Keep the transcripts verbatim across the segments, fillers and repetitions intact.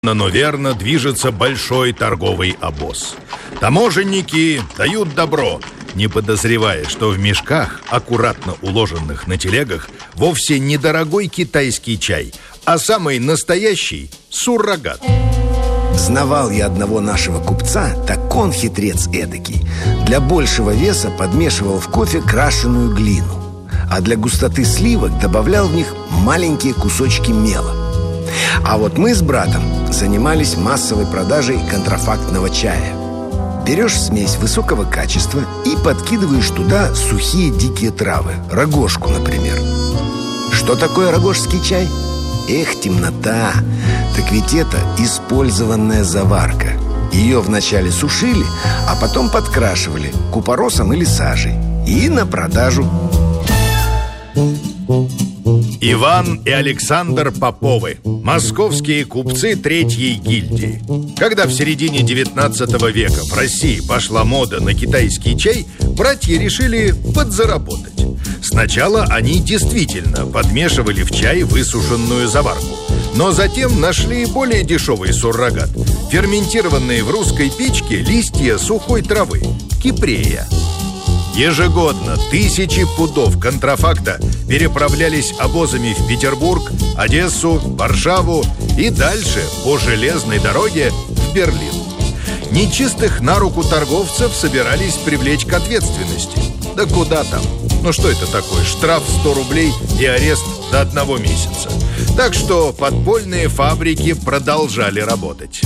Но верно движется большой торговый обоз. Таможенники дают добро, не подозревая, что в мешках, аккуратно уложенных на телегах, вовсе не дорогой китайский чай, а самый настоящий суррогат. Знавал я одного нашего купца, так он хитрец эдакий. Для большего веса подмешивал в кофе крашеную глину, а для густоты сливок добавлял в них маленькие кусочки мела. А вот мы с братом занимались массовой продажей контрафактного чая. Берешь смесь высокого качества и подкидываешь туда сухие дикие травы, рогожку, например. Что такое рогожский чай? Эх, темнота! Так ведь это использованная заварка. Ее вначале сушили, а потом подкрашивали купоросом или сажей. И на продажу. Иван и Александр Поповы, московские купцы третьей гильдии. Когда в середине девятнадцатого века в России пошла мода на китайский чай, братья решили подзаработать. Сначала они действительно подмешивали в чай высушенную заварку, но затем нашли более дешевый суррогат – ферментированные в русской печке листья сухой травы – кипрея. Ежегодно тысячи пудов контрафакта переправлялись обозами в Петербург, Одессу, Варшаву и дальше по железной дороге в Берлин. Нечистых на руку торговцев собирались привлечь к ответственности. Да куда там? Ну что это такое? Штраф сто рублей и арест до одного месяца. Так что подпольные фабрики продолжали работать.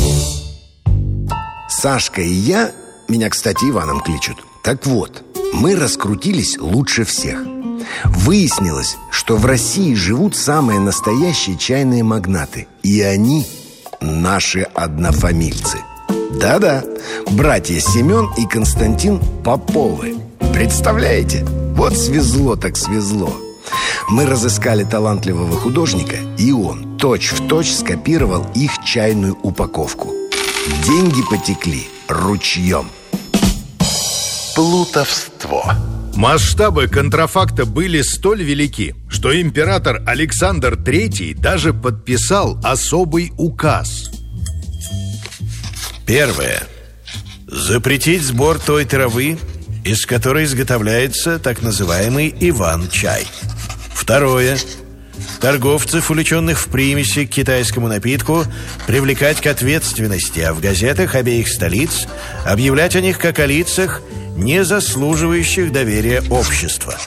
Сашка и я, меня, кстати, Иваном кличут. Так вот, мы раскрутились лучше всех. Выяснилось, что в России живут самые настоящие чайные магнаты. И они наши однофамильцы. Да-да, братья Семен и Константин Поповы. Представляете? Вот свезло так свезло. Мы разыскали талантливого художника, и он точь-в-точь скопировал их чайную упаковку. Деньги потекли ручьем. Плутовство. Масштабы контрафакта были столь велики, что император Александр Третий даже подписал особый указ. Первое. Запретить сбор той травы, из которой изготовляется так называемый Иван-чай. Второе. Торговцев, увлеченных в примеси к китайскому напитку, привлекать к ответственности, а в газетах обеих столиц объявлять о них как о лицах, не заслуживающих доверия общества.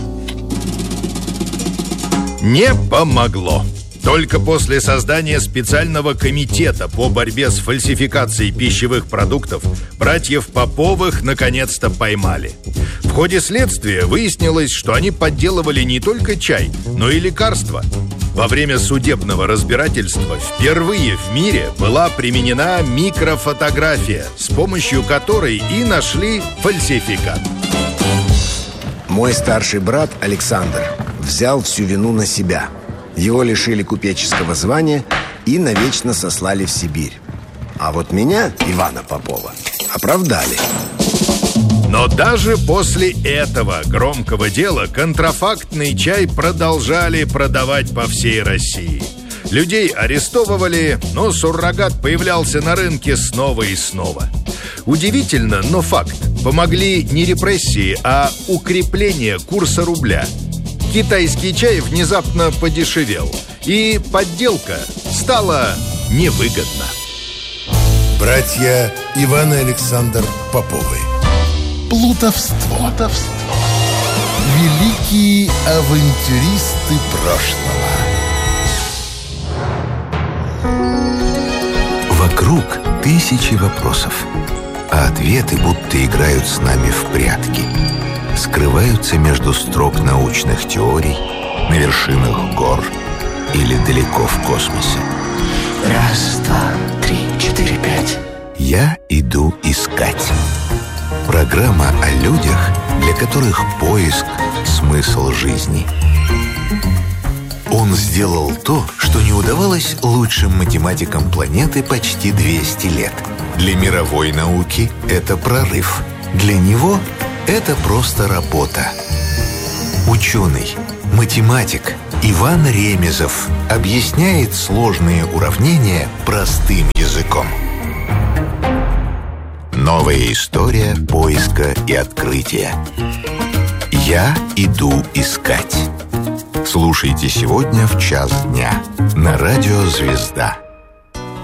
Не помогло. Только после создания специального комитета по борьбе с фальсификацией пищевых продуктов братьев Поповых наконец-то поймали. В ходе следствия выяснилось, что они подделывали не только чай, но и лекарства. Во время судебного разбирательства впервые в мире была применена микрофотография, с помощью которой и нашли фальсификат. Мой старший брат Александр взял всю вину на себя. Его лишили купеческого звания и навечно сослали в Сибирь. А вот меня, Ивана Попова, оправдали. Но даже после этого громкого дела контрафактный чай продолжали продавать по всей России. Людей арестовывали, но суррогат появлялся на рынке снова и снова. Удивительно, но факт. Помогли не репрессии, а укрепление курса рубля. Китайский чай внезапно подешевел, и подделка стала невыгодна. Братья Иван и Александр Поповы. Плутовство. Плутовство. Великие авантюристы прошлого. Вокруг тысячи вопросов, а ответы будто играют с нами в прятки. Скрываются между строк научных теорий, на вершинах гор или далеко в космосе. Раз, два, три, четыре, пять. Я иду искать. Программа о людях, для которых поиск – смысл жизни. Он сделал то, что не удавалось лучшим математикам планеты почти двести лет. Для мировой науки это прорыв. Для него это просто работа. Ученый, Математик Иван Ремезов объясняет сложные уравнения простым языком. Новая история поиска и открытия. Я иду искать. Слушайте сегодня в час дня на радио «Звезда».